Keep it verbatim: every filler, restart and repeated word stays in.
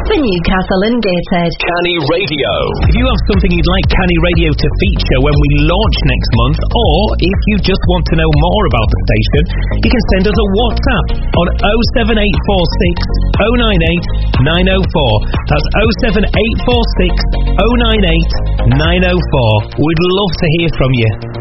for Newcastle and Gateshead. Canny Radio. If you have something you'd like Canny Radio to feature when we launch next month, or if you just want to know more about the station, you can send us a WhatsApp on oh seven eight four six, oh nine eight, nine oh four. That's oh seven eight four six, oh nine eight, nine oh four. We'd love to hear from you.